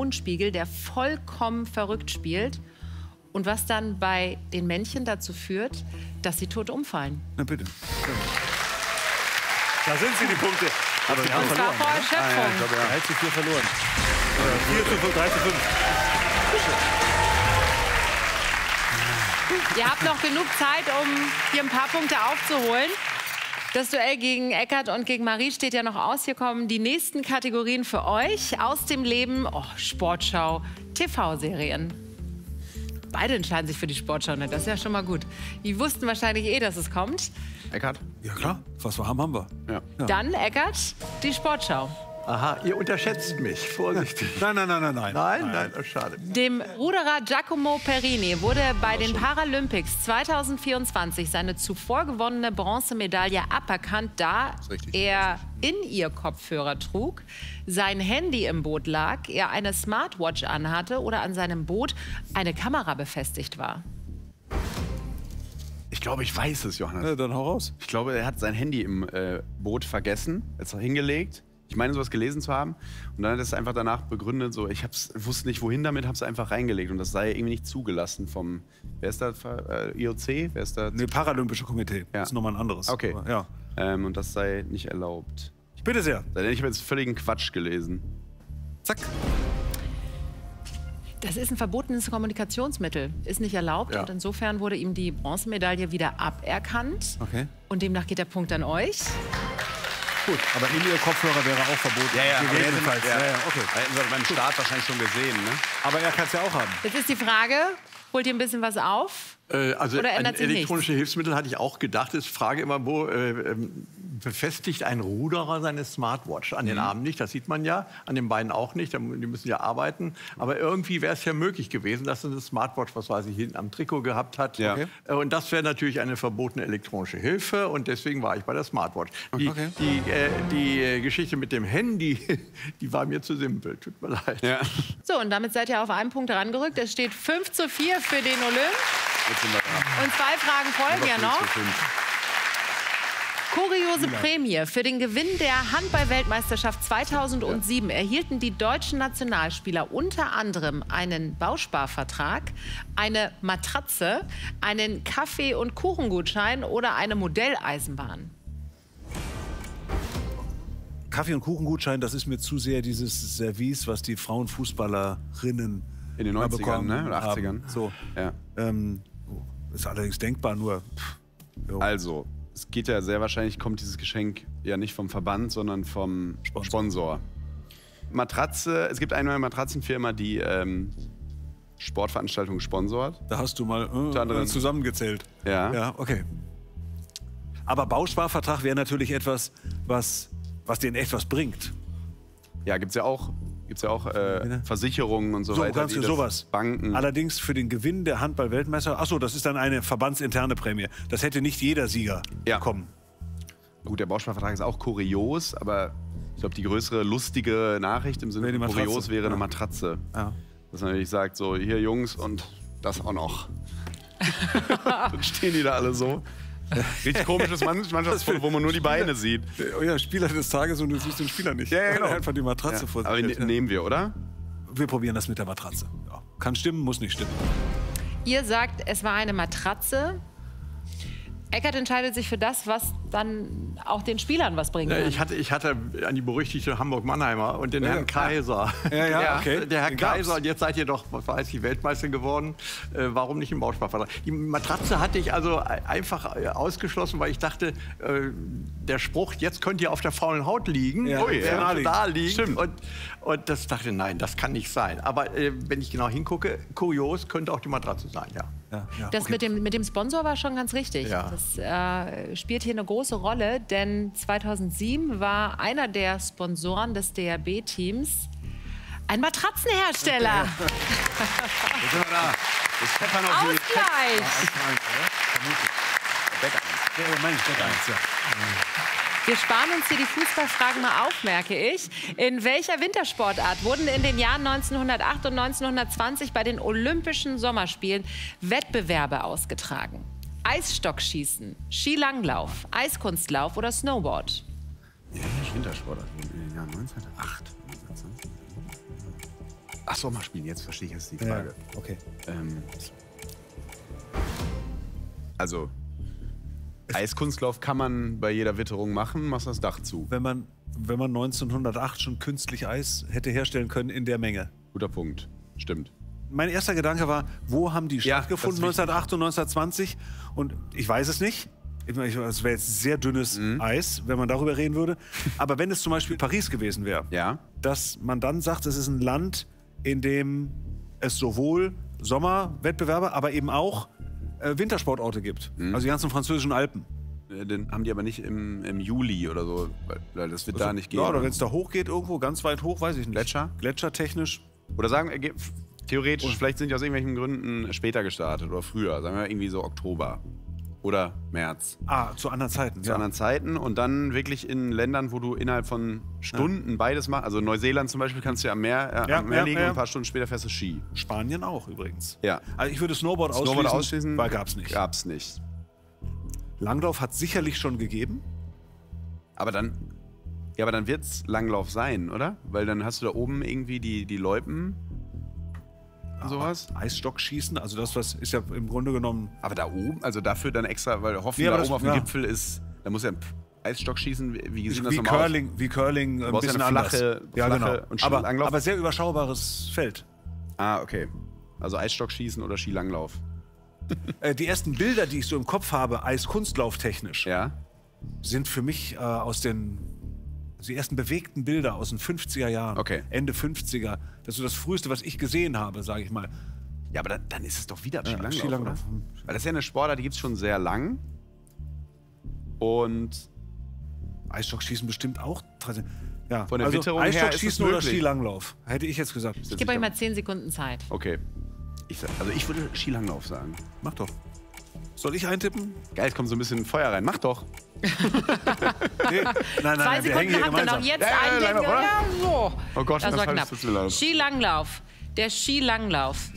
Hormonspiegel, der vollkommen verrückt spielt. Und was dann bei den Männchen dazu führt, dass sie tot umfallen. Na bitte. Da sind sie, die Punkte. Aber wir haben Das war verloren. vor Erschöpfung. Ich glaube, 3:4 verloren. 4:5, 3:5. Ihr habt noch genug Zeit, um hier ein paar Punkte aufzuholen. Das Duell gegen Eckart und gegen Marie steht ja noch aus. Hier kommen die nächsten Kategorien für euch aus dem Leben. Oh, Sportschau, TV-Serien. Beide entscheiden sich für die Sportschau, ne? Das ist ja schon mal gut. Die wussten wahrscheinlich eh, dass es kommt. Eckart? Ja klar, was wir haben, haben wir. Ja. Dann, Eckart, die Sportschau. Aha, ihr unterschätzt mich. Vorsichtig. Nein, nein, nein, nein, nein. Nein, oh, schade. Dem Ruderer Giacomo Perini wurde bei den Paralympics 2024 seine zuvor gewonnene Bronzemedaille aberkannt, da er In-Ear Kopfhörer trug, sein Handy im Boot lag, er eine Smartwatch anhatte oder an seinem Boot eine Kamera befestigt war. Ich glaube, ich weiß es, Johannes. Ja, dann hau raus. Ich glaube, er hat sein Handy im Boot vergessen, jetzt hingelegt. Ich meine, sowas gelesen zu haben. Und dann hat er es einfach danach begründet, so, wusste nicht, wohin damit, habe es einfach reingelegt. Und das sei irgendwie nicht zugelassen vom, wer ist da, IOC? Wer ist da? Nee, Paralympische Komitee. Ja. Das ist nochmal ein anderes. Okay. Aber, ja. Und das sei nicht erlaubt. Bitte sehr. Ich habe jetzt völligen Quatsch gelesen. Zack. Das ist ein verbotenes Kommunikationsmittel, ist nicht erlaubt. Ja. Und insofern wurde ihm die Bronzemedaille wieder aberkannt. Okay. Und demnach geht der Punkt an euch. Gut, aber In-Ear-Kopfhörer wäre auch verboten. Gegebenenfalls. Ja, okay. Hätten sie beim Start wahrscheinlich schon gesehen, ne? Aber er kann es ja auch haben. Jetzt ist die Frage, holt ihr ein bisschen was auf? Also Oder an ändert sich elektronische Hilfsmittel hatte ich auch gedacht. Ich frage immer, wo befestigt ein Ruderer seine Smartwatch? An den Armen nicht, das sieht man ja. An den Beinen auch nicht, die müssen ja arbeiten. Aber irgendwie wäre es ja möglich gewesen, dass er eine Smartwatch, was weiß ich, hinten am Trikot gehabt hat. Ja. Okay. Und das wäre natürlich eine verbotene elektronische Hilfe. Und deswegen war ich bei der Smartwatch. Die Geschichte mit dem Handy, die war mir zu simpel. Tut mir leid. Ja. So, und damit seid ihr auf einen Punkt herangerückt. Es steht 5:4 für den Olymp. Jetzt sind wir da. Und 2 Fragen folgen ja noch. 5:5. Kuriose Prämie für den Gewinn der Handball-Weltmeisterschaft 2007 erhielten die deutschen Nationalspieler unter anderem einen Bausparvertrag, eine Matratze, einen Kaffee- und Kuchengutschein oder eine Modelleisenbahn. Kaffee- und Kuchengutschein, das ist mir zu sehr dieses Service, was die Frauenfußballerinnen In den 90ern, ne? Oder 80ern. So. Ja. Ist allerdings denkbar, nur... Jo. Also, es geht ja sehr wahrscheinlich, kommt dieses Geschenk ja nicht vom Verband, sondern vom Sponsor. Matratze, es gibt eine neue Matratzenfirma, die Sportveranstaltungen sponsort. Da hast du mal anderem. zusammengezählt. Ja. Ja, okay. Aber Bausparvertrag wäre natürlich etwas, was denen echt was bringt. Ja, gibt's ja auch Versicherungen und so So, weiter. ganz sowas. Banken. Allerdings für den Gewinn der Handball-Weltmeister, achso, das ist dann eine verbandsinterne Prämie. Das hätte nicht jeder Sieger bekommen. Gut, der Bausparvertrag ist auch kurios, aber ich glaube, die größere lustige Nachricht im Sinne von kurios wäre eine Matratze. Ja. Dass man natürlich sagt, so, hier Jungs und das auch noch. Dann stehen die da alle so. Richtig komisches Mannschaftsfoto, wo man nur die Beine sieht. Oh ja, Spieler des Tages und du siehst den Spieler nicht. Ja, genau. Einfach die Matratze vor sich. Aber nehmen wir, oder? Wir probieren das mit der Matratze. Ja. Kann stimmen, muss nicht stimmen. Ihr sagt, es war eine Matratze. Eckart entscheidet sich für das, was dann auch den Spielern was bringen kann. Ich hatte an die berüchtigte Hamburg-Mannheimer und den Herrn Kaiser. Ja, okay. Der Herr Den Kaiser, gab's. und jetzt seid ihr doch, was weiß ich, Weltmeister geworden. Warum nicht im Bausparvertrag? Die Matratze hatte ich also einfach ausgeschlossen, weil ich dachte, der Spruch, jetzt könnt ihr auf der faulen Haut liegen, da liegen. Stimmt. Und das dachte, nein, das kann nicht sein. Aber wenn ich genau hingucke, kurios könnte auch die Matratze sein, ja. Das okay. mit dem Sponsor war schon ganz richtig. Ja. Das spielt hier eine große Rolle, denn 2007 war einer der Sponsoren des DRB-Teams ein Matratzenhersteller. Jetzt sind wir da. Das Pfeffern auf die Ausgleich! Bett 1. Wir sparen uns hier die Fußballfragen mal auf, merke ich. In welcher Wintersportart wurden in den Jahren 1908 und 1920 bei den Olympischen Sommerspielen Wettbewerbe ausgetragen? Eisstockschießen, Skilanglauf, Eiskunstlauf oder Snowboard? Ja, Wintersport in den Jahren 1908. Ach, Sommerspielen, jetzt verstehe ich jetzt die Frage. Ja, okay. Also, Eiskunstlauf kann man bei jeder Witterung machen, machst das Dach zu. Wenn man 1908 schon künstlich Eis hätte herstellen können in der Menge. Guter Punkt, stimmt. Mein erster Gedanke war, wo haben die stattgefunden, 1908 und 1920? Und ich weiß es nicht. Es wäre jetzt sehr dünnes Eis, wenn man darüber reden würde. Aber wenn es zum Beispiel Paris gewesen wäre, dass man dann sagt, es ist ein Land, in dem es sowohl Sommerwettbewerbe, aber eben auch Wintersportorte gibt. Also die ganzen französischen Alpen. Den haben die aber nicht im Juli oder so, weil das wird da nicht gehen. Ja, oder wenn es da hochgeht irgendwo, ganz weit hoch, weiß ich nicht. Gletscher? Gletschertechnisch. Oder sagen, theoretisch, vielleicht sind die aus irgendwelchen Gründen später gestartet oder früher. Sagen wir irgendwie so Oktober oder März. Zu anderen Zeiten. Zu anderen Zeiten und dann wirklich in Ländern, wo du innerhalb von Stunden beides machst. Also Neuseeland zum Beispiel kannst du ja am Meer liegen und ein paar Stunden später fährst du Ski. Spanien auch übrigens. Ja. Also ich würde Snowboard ausschließen, weil gab's nicht. Gab's nicht. Langlauf hat sicherlich schon gegeben. Aber dann wird es Langlauf sein, oder? Weil dann hast du da oben irgendwie die Loipen, sowas. Eisstockschießen, also das, was ist ja im Grunde genommen... Aber da oben, also dafür dann extra, weil hoffen da oben auf dem Gipfel ist, da muss ja Eisstockschießen, wie sieht das nochmal aus? Wie Curling, ein bisschen flache und aber sehr überschaubares Feld. Ah, okay. Also Eisstockschießen oder Skilanglauf. Die ersten Bilder, die ich so im Kopf habe, Eiskunstlauftechnisch, sind für mich die ersten bewegten Bilder aus den 50er Jahren, Ende 50er. Das ist so das Früheste, was ich gesehen habe, sage ich mal. Ja, aber dann ist es doch wieder Skilanglauf. Weil das ist ja eine Sportart, die gibt es schon sehr lang. Und Eisstockschießen bestimmt auch. Ja, von der Witterung her Eisstockschießen oder Skilanglauf, hätte ich jetzt gesagt. Ich gebe euch mal 10 Sekunden Zeit. Okay. Ich würde Skilanglauf sagen. Mach doch. Soll ich eintippen? Geil, es kommt so ein bisschen Feuer rein. Mach doch. Nee. Nein, 2 Sekunden habt ihr noch jetzt eindenken. Ja, so. Oh Gott, das war knapp. Leid. Skilanglauf. Der Skilanglauf.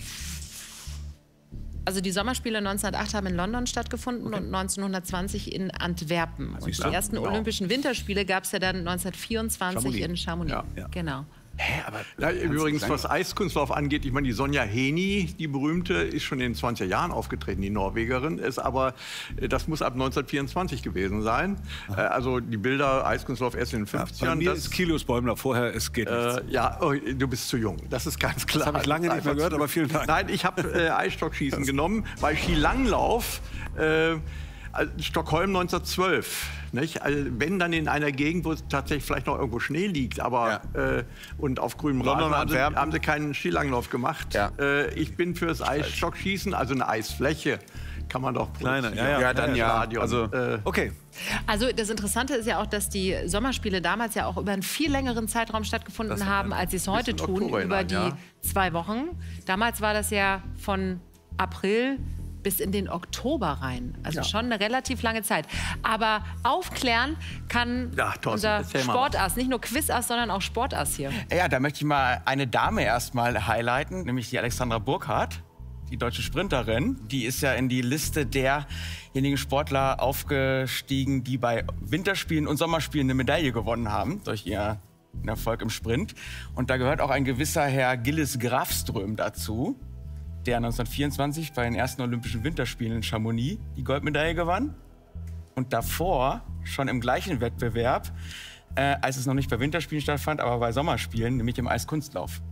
Also die Sommerspiele 1908 haben in London stattgefunden und 1920 in Antwerpen. Und die ersten Olympischen Winterspiele gab es ja dann 1924 in Chamonix. Ja. Genau. Aber übrigens, was Eiskunstlauf angeht, ich meine, die Sonja Heni, die berühmte, ist schon in den 20er Jahren aufgetreten, die Norwegerin, das muss ab 1924 gewesen sein. Also die Bilder Eiskunstlauf erst in den 50ern. Bei mir ist Kilius Bäumler, vorher, es geht nichts. Du bist zu jung, das ist ganz klar. Das habe ich lange nicht mehr gehört, aber vielen Dank. Nein, ich habe Eisstockschießen genommen, bei Skilanglauf, Stockholm 1912. Nicht? Also wenn dann in einer Gegend, wo es tatsächlich vielleicht noch irgendwo Schnee liegt, aber und auf grünem Rasen haben sie keinen Skilanglauf gemacht. Ja. Ich bin fürs Eisstockschießen, also eine Eisfläche kann man doch kleiner. Also, okay. Also das Interessante ist ja auch, dass die Sommerspiele damals ja auch über einen viel längeren Zeitraum stattgefunden haben, als sie es heute tun, über die 2 Wochen. Damals war das ja von April bis in den Oktober rein. Also schon eine relativ lange Zeit. Aber aufklären kann unser Sportass, nicht nur Quizass, sondern auch Sportass hier. Ja, da möchte ich mal eine Dame erstmal highlighten, nämlich die Alexandra Burkhardt, die deutsche Sprinterin. Die ist ja in die Liste derjenigen Sportler aufgestiegen, die bei Winterspielen und Sommerspielen eine Medaille gewonnen haben, durch ihren Erfolg im Sprint. Und da gehört auch ein gewisser Herr Gilles Grafström dazu, der 1924 bei den ersten Olympischen Winterspielen in Chamonix die Goldmedaille gewann. Und davor, schon im gleichen Wettbewerb, als es noch nicht bei Winterspielen stattfand, aber bei Sommerspielen, nämlich im Eiskunstlauf.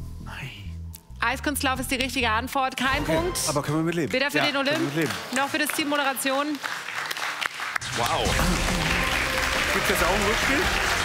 Eiskunstlauf ist die richtige Antwort. Kein Punkt. Aber können wir mit leben. Weder für den Olymp, noch für das Team Moderation. wow. Gibt es jetzt auch ein Rückspiel?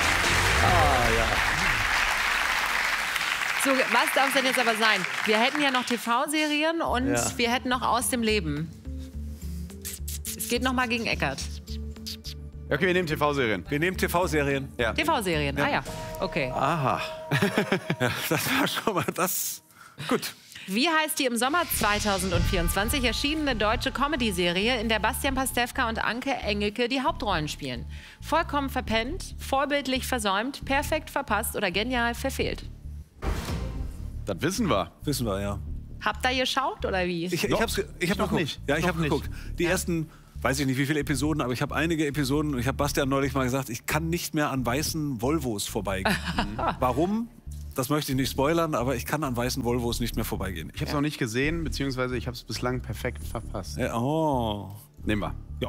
So, was darf es denn jetzt aber sein? Wir hätten ja noch TV-Serien und wir hätten noch Aus dem Leben. Es geht noch mal gegen Eckart. Okay, wir nehmen TV-Serien. Wir nehmen TV-Serien. Ja. TV-Serien, okay. Aha. Das war schon mal das. Gut. Wie heißt die im Sommer 2024 erschienene deutsche Comedy-Serie, in der Bastian Pastewka und Anke Engelke die Hauptrollen spielen? Vollkommen verpennt, vorbildlich versäumt, perfekt verpasst oder genial verfehlt? Das wissen wir. Wissen wir, ja. Habt ihr geschaut oder wie? Ich habe noch geguckt. Ja, ich habe geguckt. Die ersten, weiß ich nicht wie viele Episoden, aber ich habe einige Episoden. Ich habe Bastian neulich mal gesagt, ich kann nicht mehr an weißen Volvos vorbeigehen. Warum? Das möchte ich nicht spoilern, aber ich kann an weißen Volvos nicht mehr vorbeigehen. Ich habe es noch nicht gesehen, beziehungsweise ich habe es bislang perfekt verpasst. Oh. Nehmen wir. Ja.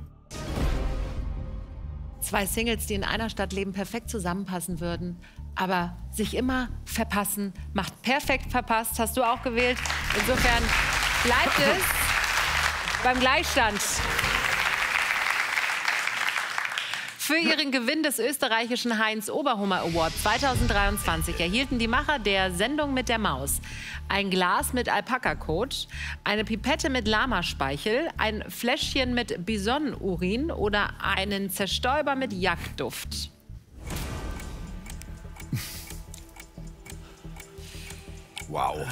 2 Singles, die in einer Stadt leben, perfekt zusammenpassen würden, aber sich immer verpassen, macht perfekt verpasst. Hast du auch gewählt. Insofern bleibt es beim Gleichstand. Für ihren Gewinn des österreichischen Heinz-Oberhummer Award 2023 erhielten die Macher der Sendung mit der Maus ein Glas mit Alpaka-Kot, eine Pipette mit Lamaspeichel, ein Fläschchen mit Bison-Urin oder einen Zerstäuber mit Jagdduft. Wow.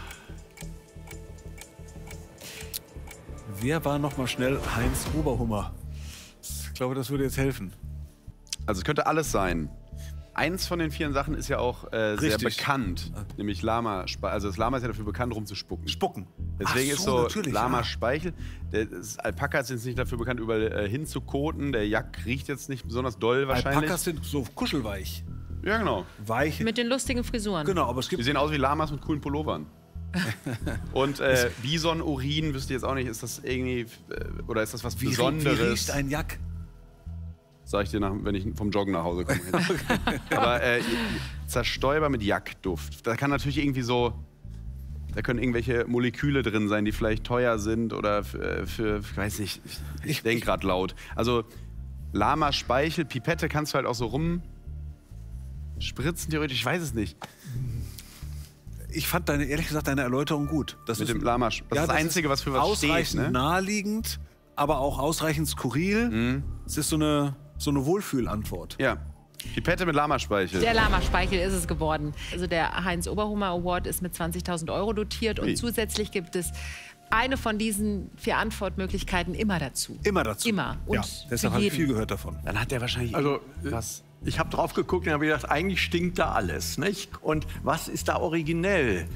Wer war noch mal schnell Heinz Oberhummer? Ich glaube, das würde jetzt helfen. Also es könnte alles sein. Eins von den 4 Sachen ist ja auch sehr bekannt, nämlich Lama-Speichel. Also das Lama ist ja dafür bekannt, rumzuspucken. Spucken. Deswegen ist so Lama-Speichel. Das Alpaka ist jetzt nicht dafür bekannt, überall hinzukoten. Der Jack riecht jetzt nicht besonders doll wahrscheinlich. Alpakas sind so kuschelweich. Ja, genau. Weich. Mit den lustigen Frisuren. Genau, aber es gibt... Die sehen aus wie Lamas mit coolen Pullovern. Und Bison-Urin, wüsste ich jetzt auch nicht, ist das irgendwie, oder ist das was Besonderes? Wie riecht ein Jack? Sag ich dir, wenn ich vom Joggen nach Hause komme. Aber Zerstäuber mit Jagdduft. Da kann natürlich irgendwie so, da können irgendwelche Moleküle drin sein, die vielleicht teuer sind oder für ich weiß nicht, ich denke gerade laut. Also Lama-Speichel, Pipette kannst du halt auch so rumspritzen theoretisch, ich weiß es nicht. Ich fand ehrlich gesagt deine Erläuterung gut. Das mit ist dem Lama, das ist das Einzige, was für was steht. Ausreichend naheliegend, aber auch ausreichend skurril. Es ist so eine Wohlfühlantwort. Ja. Pipette mit Lamaspeichel. Der Lamaspeichel ist es geworden. Also der Heinz-Oberhummer Award ist mit 20.000 € dotiert und zusätzlich gibt es eine von diesen 4 Antwortmöglichkeiten immer dazu. Immer dazu. Immer. Und ja, deshalb habe ich viel gehört davon. Dann hat der wahrscheinlich was. Ich habe drauf geguckt und habe gedacht, eigentlich stinkt da alles, nicht? Und was ist da originell?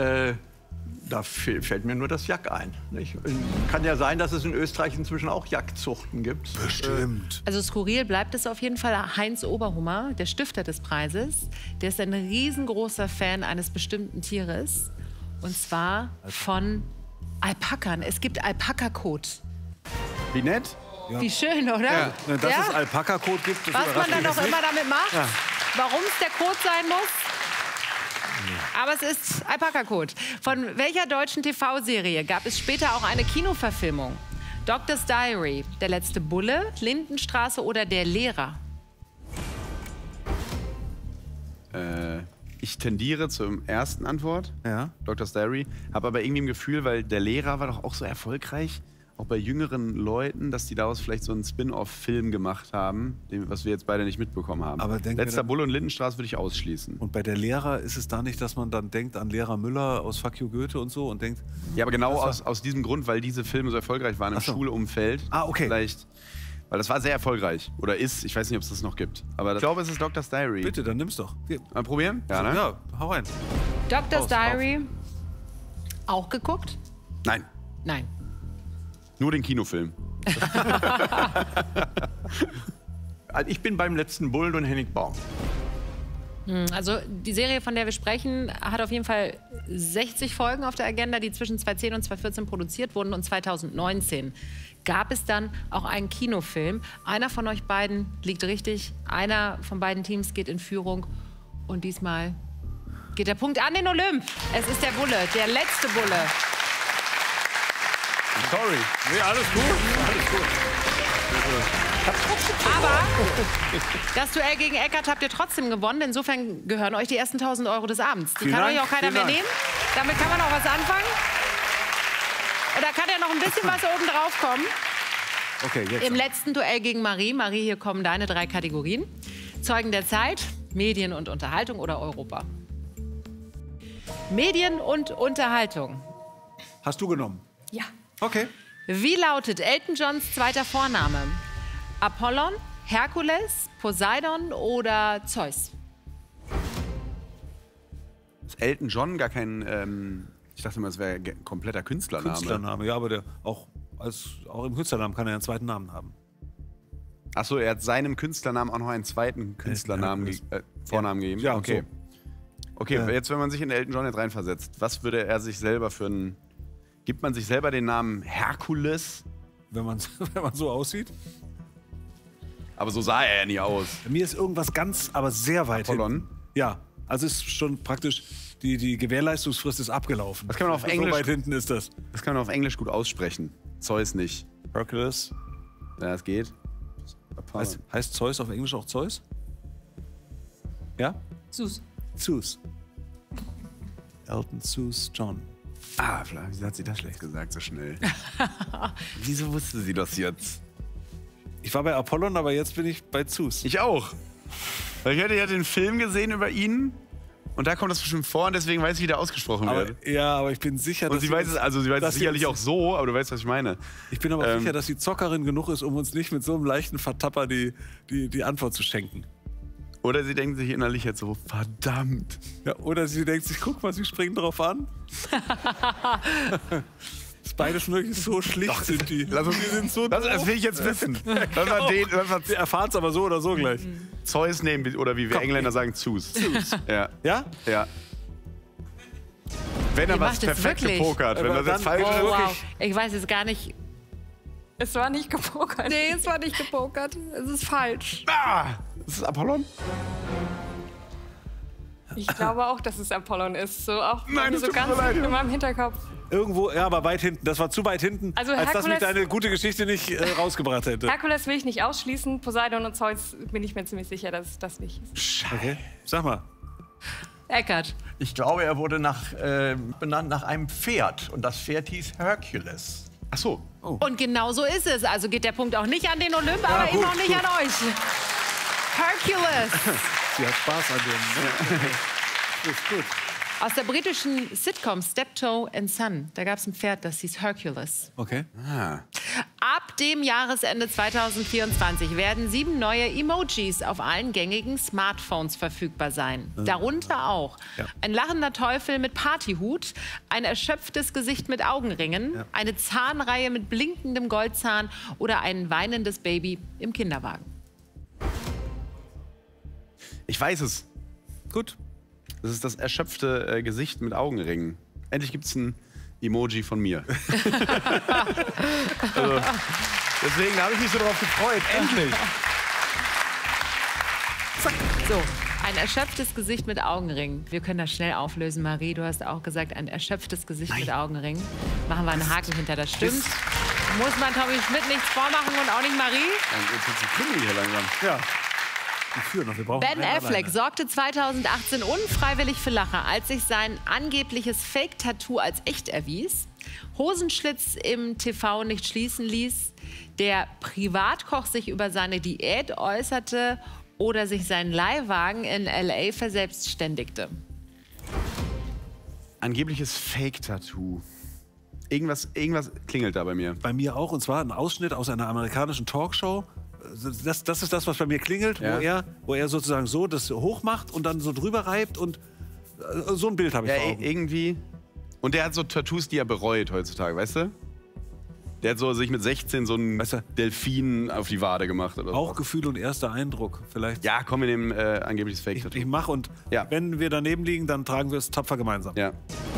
Da fällt mir nur das Jack ein. Nicht? Kann ja sein, dass es in Österreich inzwischen auch Jagdzuchten gibt. Bestimmt. Also skurril bleibt es auf jeden Fall. Heinz Oberhummer, der Stifter des Preises, der ist ein riesengroßer Fan eines bestimmten Tieres. Und zwar von Alpakan. Es gibt Alpaka-Kot. Wie nett. Ja. Wie schön, oder? Ja. Dass es Alpaka-Kot gibt, das was man dann auch immer damit macht, warum es der Kot sein muss. Aber es ist Alpaka-Kot. Von welcher deutschen TV-Serie gab es später auch eine Kinoverfilmung? Doctor's Diary, Der letzte Bulle, Lindenstraße oder Der Lehrer? Ich tendiere zur ersten Antwort, Doctor's Diary, habe aber irgendwie ein Gefühl, weil Der Lehrer war doch auch so erfolgreich, auch bei jüngeren Leuten, dass die daraus vielleicht so einen Spin-off-Film gemacht haben, was wir jetzt beide nicht mitbekommen haben. Aber Letzter Bulle und Lindenstraße würde ich ausschließen. Und bei Der Lehrer ist es da nicht, dass man dann denkt an Lehrer Müller aus Fuck you Goethe und so und denkt... Ja, aber genau aus diesem Grund, weil diese Filme so erfolgreich waren im Schulumfeld. Ah, okay. Vielleicht, weil das war sehr erfolgreich. Oder ist, ich weiß nicht, ob es das noch gibt. Aber ich glaube, es ist Doctor's Diary. Bitte, dann nimm's doch. Mal probieren? Ja, ne? Ja, hau rein. Doctor's Diary, auch geguckt? Nein, Nein. nur den Kinofilm. Ich bin beim letzten Bullen und Henning Baum. Also die Serie, von der wir sprechen, hat auf jeden Fall 60 Folgen auf der Agenda, die zwischen 2010 und 2014 produziert wurden. Und 2019 gab es dann auch einen Kinofilm. Einer von euch beiden liegt richtig, einer von beiden Teams geht in Führung. Und diesmal geht der Punkt an den Olymp. Es ist der Bulle, der letzte Bulle. Sorry. Nee, alles gut. Alles gut. Aber das Duell gegen Eckart habt ihr trotzdem gewonnen. Insofern gehören euch die ersten 1.000 € des Abends. Die kann euch auch keiner mehr nehmen. Damit kann man auch was anfangen. Und da kann ja noch ein bisschen was oben drauf kommen. Okay, jetzt. Im letzten Duell gegen Marie. Marie, hier kommen deine 3 Kategorien. Zeugen der Zeit, Medien und Unterhaltung oder Europa? Medien und Unterhaltung. Hast du genommen? Ja. Okay. Wie lautet Elton Johns zweiter Vorname? Apollon, Herkules, Poseidon oder Zeus? Ist Elton John gar kein, ich dachte immer, es wäre ein kompletter Künstlername. Künstlername, ja, aber der auch im Künstlernamen kann er einen zweiten Namen haben. Achso, er hat seinem Künstlernamen auch noch einen zweiten Künstlernamen, Vornamen gegeben? Ja, okay. Okay, jetzt, wenn man sich in Elton John jetzt reinversetzt, was würde er sich selber für einen... Gibt man sich selber den Namen Herkules? Wenn man so aussieht? Aber so sah er ja nie aus. Bei mir ist irgendwas ganz, aber sehr weit Apollon? Ja, also ist schon praktisch, die Gewährleistungsfrist ist abgelaufen. Das kann man auf Englisch... So weit hinten ist das. Das kann man auf Englisch gut aussprechen. Zeus nicht. Hercules. Ja, das geht. Heißt Zeus auf Englisch auch Zeus? Ja? Zeus. Zeus. Elton Zeus John. Ah, wieso hat sie das schlecht gesagt, so schnell? Wieso wusste sie das jetzt? Ich war bei Apollon, aber jetzt bin ich bei Zeus. Ich auch. Weil ich hatte ja den Film gesehen über ihn und da kommt das bestimmt vor und deswegen weiß ich, wie der ausgesprochen wird. Ja, aber ich bin sicher, und sie weiß es, also sie weiß es sicherlich auch so, aber du weißt, was ich meine. Ich bin aber sicher, dass sie Zockerin genug ist, um uns nicht mit so einem leichten Vertapper die Antwort zu schenken. Oder sie denkt sich innerlich jetzt so, verdammt. Ja, oder sie denkt sich, guck mal, sie springen drauf an. Das beide schon wirklich so schlicht Doch, sind die. Die sind so das will ich jetzt wissen. Wir erfahren es aber so oder so gleich. Zeus nehmen, oder wie wir Engländer sagen, Zeus. Ja? Ja? Ja. Wenn er was perfekt gepokert. Wenn das jetzt falsch ist. Wow. Ich weiß jetzt gar nicht. Es war nicht gepokert. Nee, es war nicht gepokert. Es ist falsch. Ah! Ist es Apollon? Ich glaube auch, dass es Apollon ist. So auch Nein, so ganz in meinem Hinterkopf. Irgendwo, ja, aber weit hinten. Das war zu weit hinten, Also als dass mich Herkules- deine gute Geschichte nicht rausgebracht hätte. Herkules will ich nicht ausschließen. Poseidon und Zeus bin ich mir ziemlich sicher, dass es das nicht ist. Okay, sag mal. Eckart. Ich glaube, er wurde benannt nach einem Pferd. Und das Pferd hieß Hercules. Ach so. Und genau so ist es. Also geht der Punkt auch nicht an den Olymp, aber gut, eben auch nicht gut. an euch. Hercules. Sie hat Spaß an dem. Ne? Ist gut. Aus der britischen Sitcom Steptoe and Son. Da gab es ein Pferd, das hieß Hercules. Okay. Ab dem Jahresende 2024 werden 7 neue Emojis auf allen gängigen Smartphones verfügbar sein. Darunter auch ein lachender Teufel mit Partyhut, ein erschöpftes Gesicht mit Augenringen, eine Zahnreihe mit blinkendem Goldzahn oder ein weinendes Baby im Kinderwagen. Ich weiß es. Gut. Das ist das erschöpfte Gesicht mit Augenringen. Endlich gibt es ein Emoji von mir. Also, deswegen habe ich mich so darauf gefreut. Endlich. So, ein erschöpftes Gesicht mit Augenringen. Wir können das schnell auflösen, Marie. Du hast auch gesagt, ein erschöpftes Gesicht mit Augenringen. Machen wir einen Haken hinter, das stimmt. Muss man Tommy Schmidt nichts vormachen und auch nicht Marie? Jetzt wird es Krimi hier langsam. Ja. Wir führen noch. Wir brauchen Ben einen Affleck alleine. sorgte 2018 unfreiwillig für Lacher, als sich sein angebliches Fake-Tattoo als echt erwies, Hosenschlitz im TV nicht schließen ließ, der Privatkoch sich über seine Diät äußerte oder sich sein Leihwagen in L.A. verselbstständigte. Angebliches Fake-Tattoo. Irgendwas klingelt da bei mir. Bei mir auch, und zwar ein Ausschnitt aus einer amerikanischen Talkshow. Das ist das, was bei mir klingelt, Ja. wo er sozusagen so das hoch macht und dann so drüber reibt und so ein Bild habe ich Ja, vor Augen. irgendwie. Und der hat so Tattoos, die er bereut heutzutage, weißt du? Der hat so sich mit 16 so einen Weißt du? Delfin auf die Wade gemacht oder so. Bauchgefühl und erster Eindruck. Vielleicht. Ja, komm, wir nehmen angebliches Fake-Tattoo. Ich mache und Ja. wenn wir daneben liegen, dann tragen wir es tapfer gemeinsam. Ja.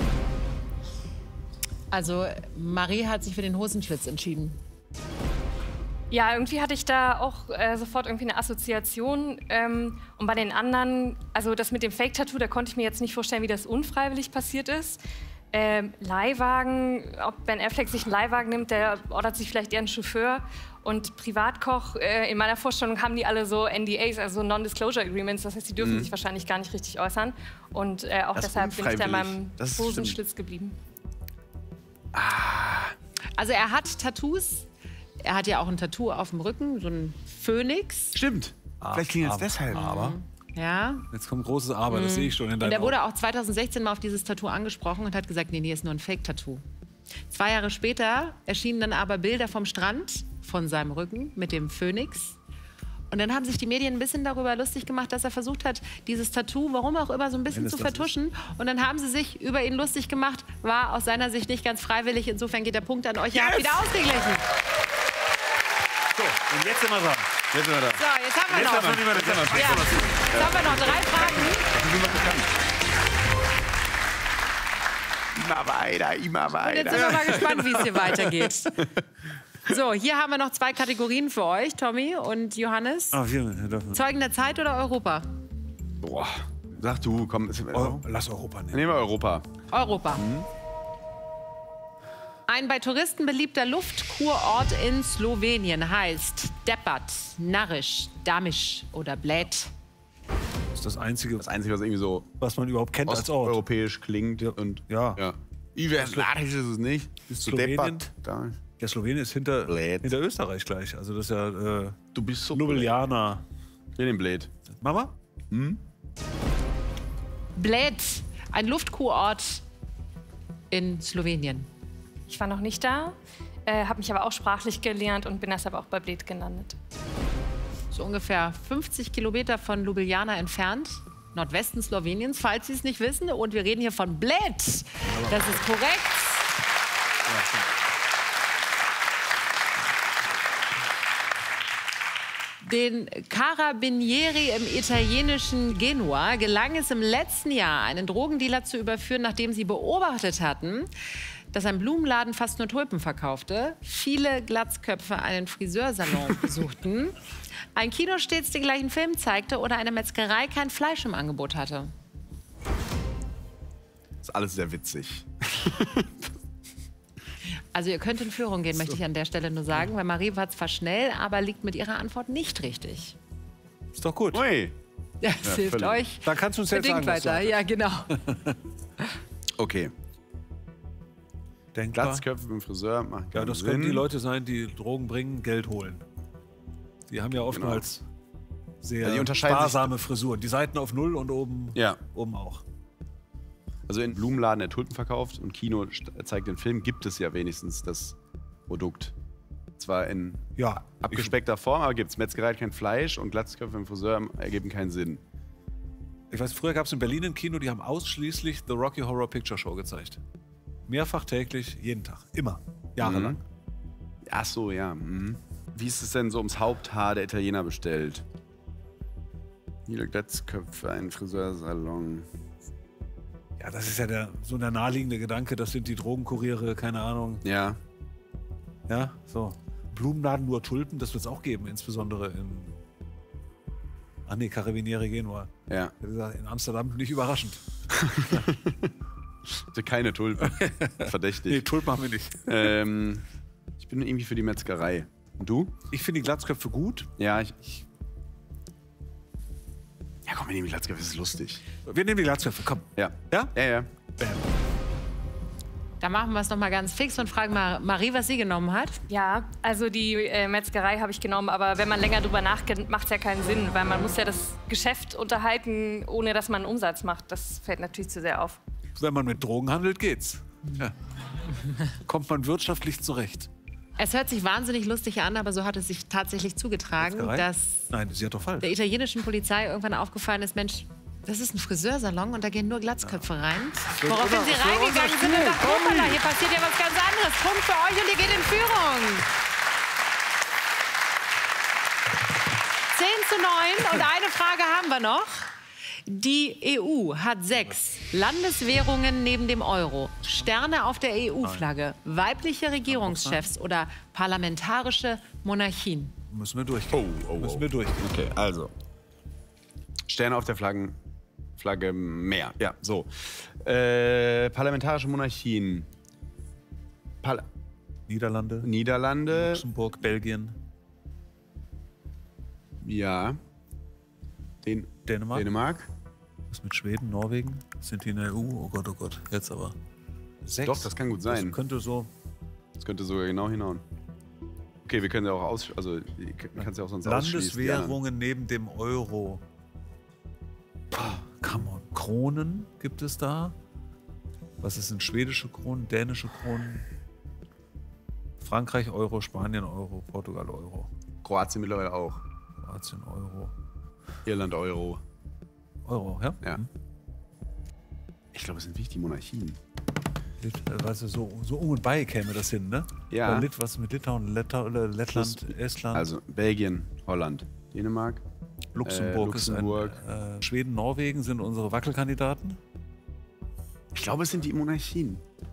Also Marie hat sich für den Hosenschlitz entschieden. Ja, irgendwie hatte ich da auch sofort irgendwie eine Assoziation. Und bei den anderen, also das mit dem Fake-Tattoo, da konnte ich mir jetzt nicht vorstellen, wie das unfreiwillig passiert ist. Leihwagen, ob Ben Affleck sich einen Leihwagen nimmt, der ordert sich vielleicht eher einen Chauffeur. Und Privatkoch, in meiner Vorstellung haben die alle so NDAs, also Non-Disclosure Agreements. Das heißt, die dürfen sich wahrscheinlich gar nicht richtig äußern. Und auch Das ist deshalb bin ich da in meinem unfreiwillig. Das Hosenschlitz geblieben. Also er hat Tattoos. Er hat ja auch ein Tattoo auf dem Rücken, so ein Phönix. Stimmt. Vielleicht klingelt es deshalb. Aber Ja. jetzt kommt großes Aber, das sehe ich schon in Und deinem er wurde auch 2016 mal auf dieses Tattoo angesprochen und hat gesagt, nee, ist nur ein Fake-Tattoo. 2 Jahre später erschienen dann aber Bilder vom Strand, von seinem Rücken, mit dem Phönix. Und dann haben sich die Medien ein bisschen darüber lustig gemacht, dass er versucht hat, dieses Tattoo, warum auch immer, so ein bisschen Wenn es zu das vertuschen. Und dann haben sie sich über ihn lustig gemacht. War aus seiner Sicht nicht ganz freiwillig. Insofern geht der Punkt an euch. Ihr habt wieder ausgeglichen. So, und jetzt sind wir dran. Jetzt sind wir da. So, jetzt haben wir Jetzt noch. haben wir nicht mehr das Ja, jetzt haben wir noch 3 Fragen. Wir sind noch bekannt. Immer weiter, immer weiter. Und jetzt sind wir mal gespannt, wie es hier weitergeht. So, hier haben wir noch 2 Kategorien für euch, Tommy und Johannes. Zeugen der Zeit oder Europa? Boah, sag du, komm. Lass Europa nehmen. Nehmen wir Europa. Europa. Ein bei Touristen beliebter Luftkurort in Slowenien heißt Debrat, Nariš, Damisch oder Bled. Das ist das Einzige, was irgendwie so was man überhaupt kennt als Ort. Europäisch klingt. Und ja. Narisch ist es nicht. Ist Slowenien? Ja, Slowenien ist hinter Österreich gleich. Also das ist ja du bist so Ljubljana. Ich bin in Bled. Mama? Bled, ein Luftkurort in Slowenien. Ich war noch nicht da, habe mich aber auch sprachlich gelernt und bin deshalb auch bei Bled gelandet. So ungefähr 50 Kilometer von Ljubljana entfernt, Nordwesten Sloweniens, falls Sie es nicht wissen. Und wir reden hier von Bled. Das ist korrekt. Den Carabinieri im italienischen Genua gelang es im letzten Jahr, einen Drogendealer zu überführen, nachdem sie beobachtet hatten, dass ein Blumenladen fast nur Tulpen verkaufte, viele Glatzköpfe einen Friseursalon besuchten, ein Kino stets den gleichen Film zeigte oder eine Metzgerei kein Fleisch im Angebot hatte. Das ist alles sehr witzig. Also ihr könnt in Führung gehen, möchte ich an der Stelle nur sagen, weil Marie war zwar schnell, aber liegt mit ihrer Antwort nicht richtig. Ist doch gut. Ui. Das hilft euch. Da kannst du uns jetzt sagen, weiter. Ja, genau. Okay. Denkbar. Glatzköpfe beim Friseur machen Ja, das können die Leute sein, die Drogen bringen, Geld holen. Die haben ja oftmals sehr sparsame Frisuren. Die Seiten auf 0 und oben, oben auch. Also in Blumenladen, der Tulpen verkauft und Kino zeigt den Film, gibt es ja wenigstens das Produkt. Zwar in abgespeckter Form, aber gibt es. Metzgerei hat kein Fleisch und Glatzköpfe im Friseur ergeben keinen Sinn. Ich weiß, früher gab es in Berlin ein Kino, die haben ausschließlich The Rocky Horror Picture Show gezeigt. Mehrfach täglich, jeden Tag. Immer. Jahrelang. Ach so, ja. Wie ist es denn so ums Haupthaar der Italiener bestellt? Viele Glatzköpfe, ein Friseursalon. Ja, das ist ja so der naheliegende Gedanke, das sind die Drogenkuriere, keine Ahnung. Ja. Ja, so. Blumenladen nur Tulpen, das wird es auch geben, insbesondere in Carabinieri Genua. Ja. In Amsterdam nicht überraschend. Keine Tulpen. Verdächtig. Nee, Tulpen haben wir nicht. Ich bin irgendwie für die Metzgerei. Und du? Ich finde die Glatzköpfe gut. Ja, Ja, komm, wir nehmen die Glatzköpfe, das ist lustig. Wir nehmen die Glatzköpfe, komm. Ja. Ja? Ja, ja. Bam. Da machen wir es noch mal ganz fix und fragen mal Marie, was sie genommen hat. Ja, also die Metzgerei habe ich genommen, aber wenn man länger drüber nachdenkt, macht es ja keinen Sinn, weil man muss ja das Geschäft unterhalten, ohne dass man einen Umsatz macht. Das fällt natürlich zu sehr auf. Wenn man mit Drogen handelt, geht's. Ja. Kommt man wirtschaftlich zurecht. Es hört sich wahnsinnig lustig an, aber so hat es sich tatsächlich zugetragen, dass Nein, sie hat doch falsch. der italienischen Polizei irgendwann aufgefallen ist, Mensch, das ist ein Friseursalon und da gehen nur Glatzköpfe rein. Woraufhin sie reingegangen sind und dachten, hoppala, hier passiert ja was ganz anderes. Punkt für euch und ihr geht in Führung. 10:9 und eine Frage haben wir noch. Die EU hat 6 Landeswährungen neben dem Euro, Sterne auf der EU-Flagge, weibliche Regierungschefs oder parlamentarische Monarchien. Müssen wir durchgehen. Müssen wir durchgehen. Okay, also. Sterne auf der Flagge mehr. Ja, so. Parlamentarische Monarchien. Niederlande. Luxemburg, Belgien. Ja. Dänemark. Was mit Schweden, Norwegen? Sind die in der EU? Oh Gott, jetzt aber. 6? Doch, das kann gut sein. Das könnte sogar genau hinhauen. Okay, wir können ja auch kannst ja auch sonst Landeswährungen neben dem Euro. Come on. Kronen gibt es da? Was ist denn schwedische Kronen, dänische Kronen? Frankreich Euro, Spanien Euro, Portugal Euro. Kroatien mittlerweile auch. Kroatien Euro. Irland Euro. Euro, ja? Ja. Ich glaube, es sind wirklich die Monarchien. Weißt du, so um und bei käme das hin, ne? Ja. Was mit Litauen, Lettland, Estland? Also Belgien, Holland, Dänemark. Luxemburg. Schweden, Norwegen sind unsere Wackelkandidaten. Ich glaube, es sind die Monarchien.